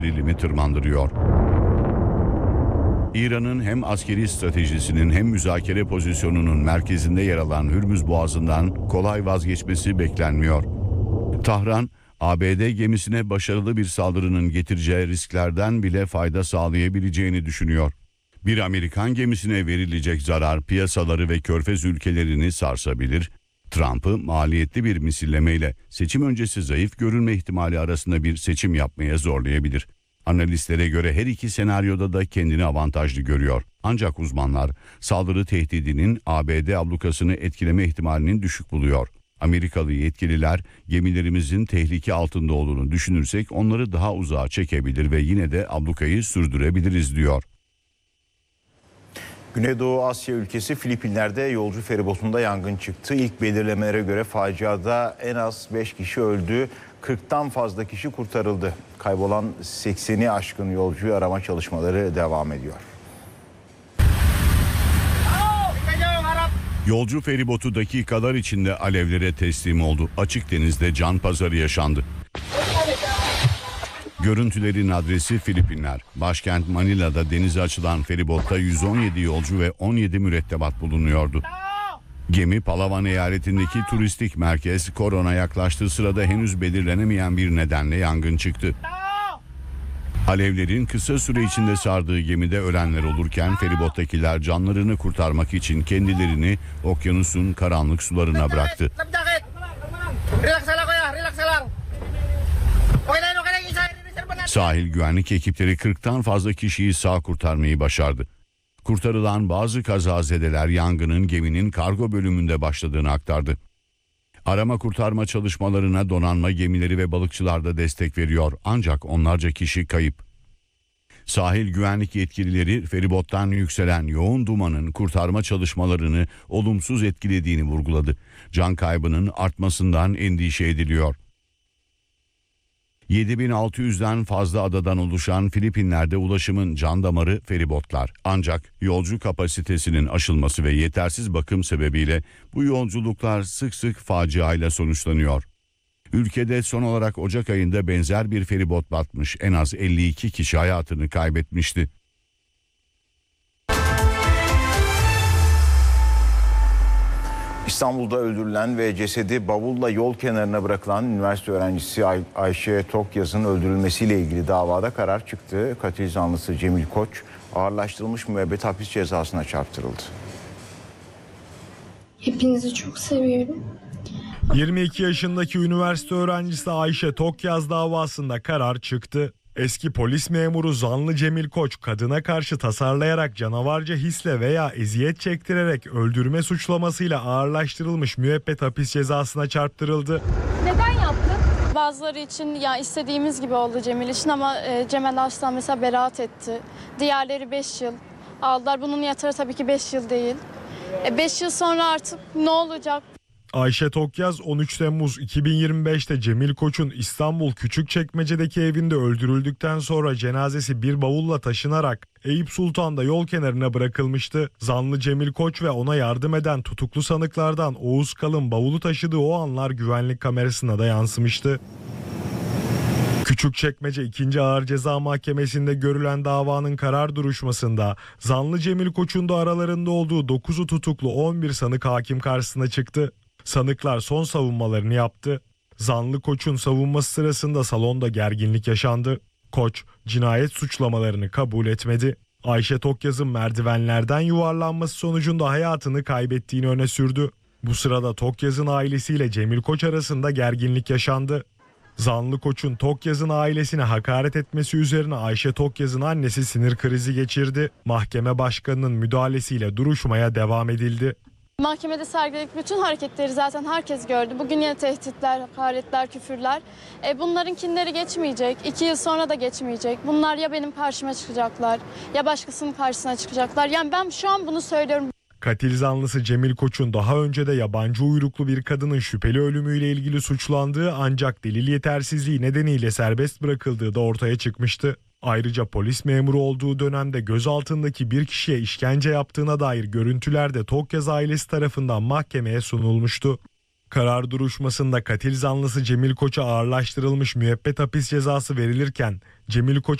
gerilimi tırmandırıyor. İran'ın hem askeri stratejisinin hem müzakere pozisyonunun merkezinde yer alan Hürmüz Boğazı'ndan kolay vazgeçmesi beklenmiyor. Tahran, ABD gemisine başarılı bir saldırının getireceği risklerden bile fayda sağlayabileceğini düşünüyor. Bir Amerikan gemisine verilecek zarar piyasaları ve Körfez ülkelerini sarsabilir. Trump'ı maliyetli bir misillemeyle seçim öncesi zayıf görülme ihtimali arasında bir seçim yapmaya zorlayabilir. Analistlere göre her iki senaryoda da kendini avantajlı görüyor. Ancak uzmanlar saldırı tehdidinin ABD ablukasını etkileme ihtimalinin düşük buluyor. Amerikalı yetkililer gemilerimizin tehlike altında olduğunu düşünürsek onları daha uzağa çekebilir ve yine de ablukayı sürdürebiliriz diyor. Güneydoğu Asya ülkesi Filipinler'de yolcu feribotunda yangın çıktı. İlk belirlemelere göre faciada en az 5 kişi öldü, 40'tan fazla kişi kurtarıldı. Kaybolan 80'i aşkın yolcuyu arama çalışmaları devam ediyor. Yolcu feribotu dakikalar içinde alevlere teslim oldu. Açık denizde can pazarı yaşandı. Görüntülerin adresi Filipinler. Başkent Manila'da denize açılan feribotta 117 yolcu ve 17 mürettebat bulunuyordu. Gemi Palawan eyaletindeki turistik merkez Coron'a yaklaştığı sırada henüz belirlenemeyen bir nedenle yangın çıktı. Alevlerin kısa süre içinde sardığı gemide ölenler olurken feribottakiler canlarını kurtarmak için kendilerini okyanusun karanlık sularına bıraktı. Sahil güvenlik ekipleri 40'tan fazla kişiyi sağ kurtarmayı başardı. Kurtarılan bazı kazazedeler yangının geminin kargo bölümünde başladığını aktardı. Arama kurtarma çalışmalarına donanma gemileri ve balıkçılar da destek veriyor ancak onlarca kişi kayıp. Sahil güvenlik yetkilileri feribottan yükselen yoğun dumanın kurtarma çalışmalarını olumsuz etkilediğini vurguladı. Can kaybının artmasından endişe ediliyor. 7600'den fazla adadan oluşan Filipinler'de ulaşımın can damarı feribotlar. Ancak yolcu kapasitesinin aşılması ve yetersiz bakım sebebiyle bu yolculuklar sık sık faciayla sonuçlanıyor. Ülkede son olarak Ocak ayında benzer bir feribot batmış. En az 52 kişi hayatını kaybetmişti. İstanbul'da öldürülen ve cesedi bavulla yol kenarına bırakılan üniversite öğrencisi Ayşe Tokyaz'ın öldürülmesiyle ilgili davada karar çıktı. Katil zanlısı Cemil Koç ağırlaştırılmış müebbet hapis cezasına çarptırıldı. Hepinizi çok seviyorum. 22 yaşındaki üniversite öğrencisi Ayşe Tokyaz davasında karar çıktı. Eski polis memuru zanlı Cemil Koç kadına karşı tasarlayarak canavarca hisle veya eziyet çektirerek öldürme suçlamasıyla ağırlaştırılmış müebbet hapis cezasına çarptırıldı. Neden yaptın? Bazıları için ya istediğimiz gibi oldu Cemil için ama Cemal Arslan mesela beraat etti. Diğerleri 5 yıl aldılar. Bunun yatarı tabii ki 5 yıl değil. 5 yıl sonra artık ne olacak? Ayşe Tokyaz 13 Temmuz 2025'te Cemil Koç'un İstanbul Küçükçekmece'deki evinde öldürüldükten sonra cenazesi bir bavulla taşınarak Eyüp Sultan'da yol kenarına bırakılmıştı. Zanlı Cemil Koç ve ona yardım eden tutuklu sanıklardan Oğuz Kalın bavulu taşıdığı o anlar güvenlik kamerasına da yansımıştı. Küçükçekmece 2. Ağır Ceza Mahkemesi'nde görülen davanın karar duruşmasında zanlı Cemil Koç'un da aralarında olduğu 9'u tutuklu 11 sanık hakim karşısına çıktı. Sanıklar son savunmalarını yaptı. Zanlı Koç'un savunması sırasında salonda gerginlik yaşandı. Koç cinayet suçlamalarını kabul etmedi. Ayşe Tokyaz'ın merdivenlerden yuvarlanması sonucunda hayatını kaybettiğini öne sürdü. Bu sırada Tokyaz'ın ailesiyle Cemil Koç arasında gerginlik yaşandı. Zanlı Koç'un Tokyaz'ın ailesine hakaret etmesi üzerine Ayşe Tokyaz'ın annesi sinir krizi geçirdi. Mahkeme başkanının müdahalesiyle duruşmaya devam edildi. Mahkemede sergiledik bütün hareketleri zaten herkes gördü. Bugün yine tehditler, hakaretler, küfürler. Bunlarınkileri geçmeyecek. 2 yıl sonra da geçmeyecek. Bunlar ya benim karşıma çıkacaklar ya başkasının karşısına çıkacaklar. Yani ben şu an bunu söylüyorum. Katil zanlısı Cemil Koç'un daha önce de yabancı uyruklu bir kadının şüpheli ölümüyle ilgili suçlandığı ancak delil yetersizliği nedeniyle serbest bırakıldığı da ortaya çıkmıştı. Ayrıca polis memuru olduğu dönemde gözaltındaki bir kişiye işkence yaptığına dair görüntüler de Tokyaz ailesi tarafından mahkemeye sunulmuştu. Karar duruşmasında katil zanlısı Cemil Koç'a ağırlaştırılmış müebbet hapis cezası verilirken Cemil Koç